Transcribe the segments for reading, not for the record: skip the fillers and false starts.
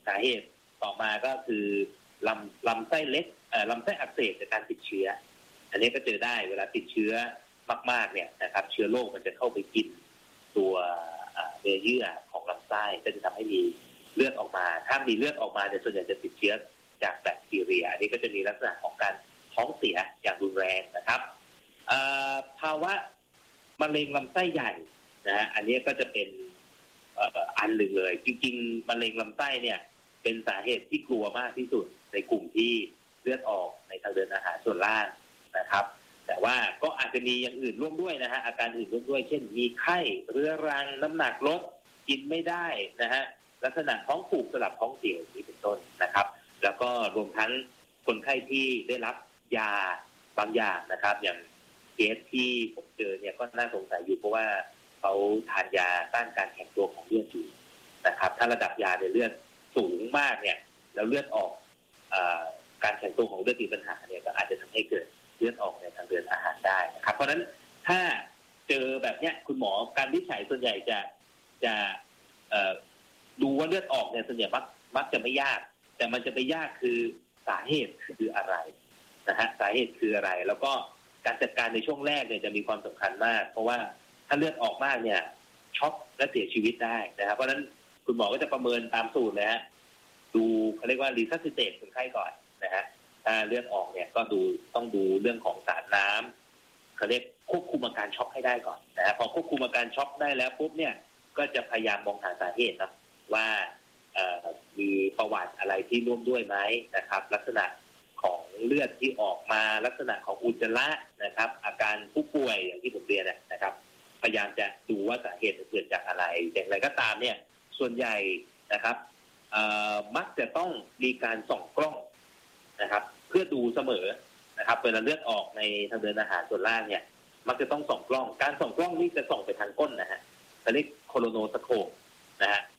สาเหตุต่อมาก็คือลำไส้เล็กลำไส้อักเสบจากการติดเชื้ออันนี้ก็เจอได้เวลาติดเชื้อมากๆเนี่ยนะครับเชื้อโรคมันจะเข้าไปกินตัวเนื้อเยื่อของลำไส้ก็จะทำให้มีเลือดออกมาถ้ามีเลือดออกมาเนี่ยส่วนใหญ่จะติดเชื้อจากแบคทีเรียอันนี้ก็จะมีลักษณะของการท้องเสียอย่างรุนแรงนะครับภาวะมะเร็งลำไส้ใหญ่นะฮะอันนี้ก็จะเป็นอันหนึ่งเลยจริงๆมะเร็งลำไส้เนี่ยเป็นสาเหตุที่กลัวมากที่สุดในกลุ่มที่เลือดออกในทางเดินอาหารส่วนล่างนะครับแต่ว่าก็อาจจะมีอย่างอื่นร่วมด้วยนะฮะอาการอื่นร่วมด้วยเช่นมีไข้เรื้อรังน้ำหนักลดกินไม่ได้นะฮะลักษณะท้องผูกสลับท้องเสียนี้เป็นต้นนะครับแล้วก็รวมทั้งคนไข้ที่ได้รับยาบางอย่างนะครับอย่างเคสที่ผมเจอเนี่ยก็น่าสงสัยอยู่เพราะว่าเขาทานยาต้านการแข็งตัวของเลือดอยู่นะครับถ้าระดับยาในเลือดสูงมากเนี่ยแล้วเลือดออกการแข็งตัวของเลือดมีปัญหาเนี่ยก็อาจจะทำให้เกิดเลือดออกในทางเดินอาหารได้นะครับเพราะฉะนั้นถ้าเจอแบบเนี้ยคุณหมอการวินิจฉัยส่วนใหญ่จะดูว่าเลือดออกเนี่ยส่วนใหญ่มักจะไม่ยากแต่มันจะไปยากคือสาเหตุคืออะไรนะฮะสาเหตุคืออะไรแล้วก็การจัดการในช่วงแรกเนี่ยจะมีความสำคัญมากเพราะว่าถ้าเลือดออกมากเนี่ยช็อกและเสียชีวิตได้นะครับเพราะฉะนั้นคุณหมอก็จะประเมินตามสูตรนะฮะดูเขาเรียกว่ารีซัสซิเตตคนไข้ก่อนนะฮะถ้าเลือดออกเนี่ยก็ต้องดูเรื่องของสารน้ำเขาเรียกควบคุมอาการช็อกให้ได้ก่อนนะฮะพอควบคุมอาการช็อกได้แล้วปุ๊บเนี่ยก็จะพยายามมองหาสาเหตุนะว่ามีประวัติอะไรที่ร่วมด้วยไหมนะครับลักษณะของเลือดที่ออกมาลักษณะของอุจจาระนะครับอาการผู้ป่วยอย่างที่ผมเรียนนะครับพยายามจะดูว่าสาเหตุเกิดจากอะไรอย่างไรก็ตามเนี่ยส่วนใหญ่นะครับมักจะต้องมีการส่องกล้องนะครับเพื่อดูเสมอนะครับเวลาเลือดออกในทางเดินอาหารส่วนล่างเนี่ยมักจะต้องส่องกล้องการส่องกล้องนี่จะส่องไปทางก้นนะฮะเขาเรียกโคโลโนสโคปนะฮะ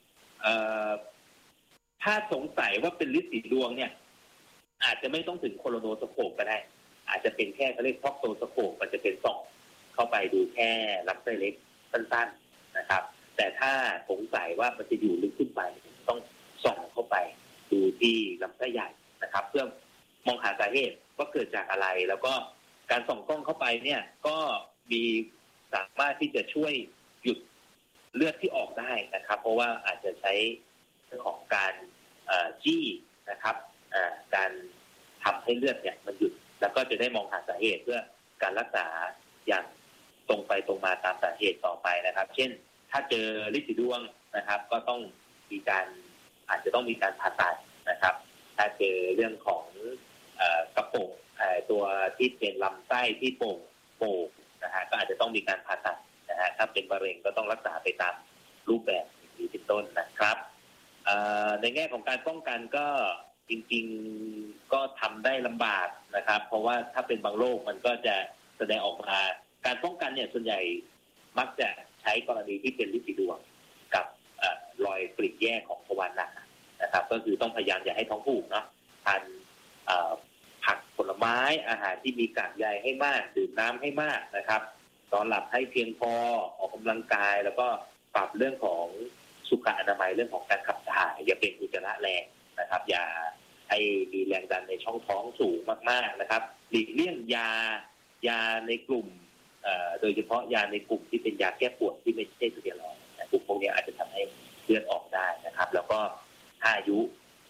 ถ้าสงสัยว่าเป็นฤทธิ์สีดวงเนี่ยอาจจะไม่ต้องถึงโคโลโนสโคปก็ได้อาจจะเป็นแค่เขาเรียกพ็อกโตสโคปมันจะเป็นส่องเข้าไปดูแค่ลำไส้เล็กสั้นๆนะครับแต่ถ้าสงสัยว่ามันจะอยู่ลึกขึ้นไปต้องส่องเข้าไปดูที่ลำไส้ใหญ่นะครับเพื่อมองหาสาเหตุว่าเกิดจากอะไรแล้วก็การส่องกล้องเข้าไปเนี่ยก็มีสามารถที่จะช่วยหยุดเลือดที่ออกได้นะครับเพราะว่าอาจจะใช้เรื่องของการจี้นะครับการทำให้เลือดเนี่ยมันหยุดแล้วก็จะได้มองหาสาเหตุเพื่อการรักษาอย่างตรงไปตรงมาตามสาเหตุต่อไปนะครับเช่นถ้าเจอฤทธิ์สีดวงนะครับก็ต้องมีการอาจจะต้องมีการผ่าตัดนะครับถ้าเจอเรื่องของกระโปงตัวที่เป็นลำไส้ที่โป่งนะฮะก็อาจจะต้องมีการผ่าตัดนะฮะถ้าเป็นมะเร็งก็ต้องรักษาไปตามรูปแบบนี้เป็นต้นนะครับในแง่ของการป้องกันก็จริงๆก็ทำได้ลำบากนะครับเพราะว่าถ้าเป็นบางโรคมันก็จะแสดงออกมาการป้องกันเนี่ยส่วนใหญ่มักจะใช้กรณีที่เป็นฤทธิ์สีดวงกับรอยปริแยกของทวารหนักนะครับก็คือต้องพยายามอย่าให้ท้องผูกเนาะทานผักผลไม้อาหารที่มีกากใยให้มากดื่มน้ำให้มากนะครับนอนหลับให้เพียงพอออกกำลังกายแล้วก็ปรับเรื่องของสุขอนามัยเรื่องของการขับถ่ายอย่าเป็นอุจจาระแรงนะครับอย่าให้มีแรงดันในช่องท้องสูงมากๆนะครับหลีกเลี่ยงยาในกลุ่มโดยเฉพาะยาในกลุ่มที่เป็นยาแก้ปวดที่ไม่ใช่สเตียรอยด์กลุ่มพวกนี้อาจจะทำให้เลือดออกได้นะครับแล้วก็อายุ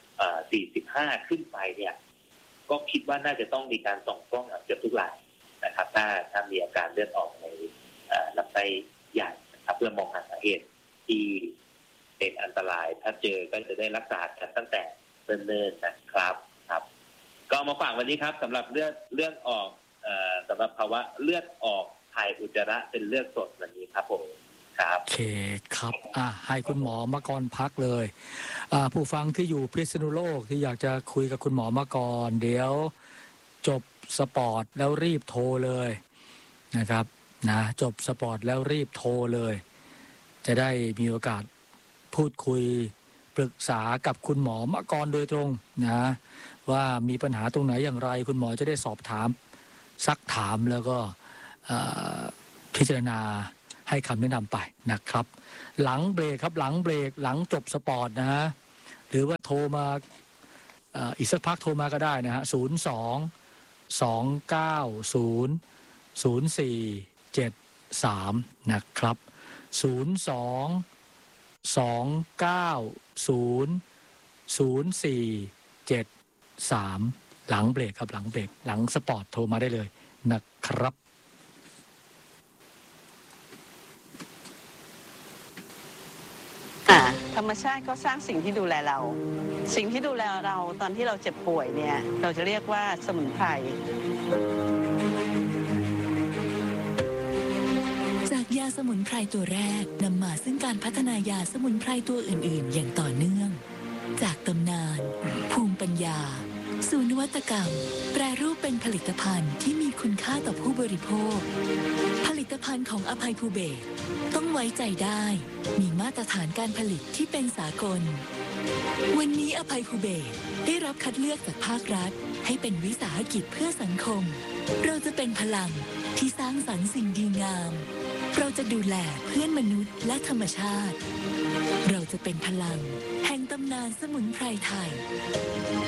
45ขึ้นไปเนี่ยก็คิดว่าน่าจะต้องมีการส่องกล้องเกือบทุกรายนะครับถ้ามีอาการเลือดออกในลำไส้ใหญ่นะครับเพื่อมองหาสาเหตุที่เป็นอันตรายถ้าเจอก็จะได้รักษากันตั้งแต่เนิ่นๆนะครับครับก็มาฝากวันนี้ครับสำหรับเลือดออกสำหรับภาวะเลือดออกถ่ายอุจจาระเป็นเลือดสดวันนี้ครับผมครับโอเคครับให้คุณหมอมาก่อนพักเลยผู้ฟังที่อยู่พิษณุโลกที่อยากจะคุยกับคุณหมอมาก่อนเดี๋ยวจบสปอร์ตแล้วรีบโทรเลยนะครับนะจบสปอร์ตแล้วรีบโทรเลยจะได้มีโอกาสพูดคุยปรึกษากับคุณหมอมาก่อนโดยตรงนะว่ามีปัญหาตรงไหนอย่างไรคุณหมอจะได้สอบถามซักถามแล้วก็พิจารณาให้คำแนะนำไปนะครับหลังเบรกครับหลังเบรกหลังจบสปอร์ตนะหรือว่าโทรมาอีกสักพักโทรมาก็ได้นะฮะ02-290-0473นะครับ02-290-0473หลังเบรกครับหลังเบรกหลังสปอร์ตโทรมาได้เลยนะครับธรรมชาติก็สร้างสิ่งที่ดูแลเราสิ่งที่ดูแลเราตอนที่เราเจ็บป่วยเนี่ยเราจะเรียกว่าสมุนไพรจากยาสมุนไพรตัวแรกนำมาซึ่งการพัฒนายาสมุนไพรตัวอื่นๆอย่างต่อเนื่องจากตำนานภูมิปัญญาสู่นวัตกรรมแปรรูปเป็นผลิตภัณฑ์ที่มีคุณค่าต่อผู้บริโภคผลิตภัณฑ์ของอภัยภูเบศรต้องไว้ใจได้มีมาตรฐานการผลิตที่เป็นสากลวันนี้อภัยภูเบศรได้รับคัดเลือกจากภาครัฐให้เป็นวิสาหกิจเพื่อสังคมเราจะเป็นพลังที่สร้างสรรค์สิ่งดีงามเราจะดูแลเพื่อนมนุษย์และธรรมชาติเราจะเป็นพลังแห่งตำนานสมุนไพรไทย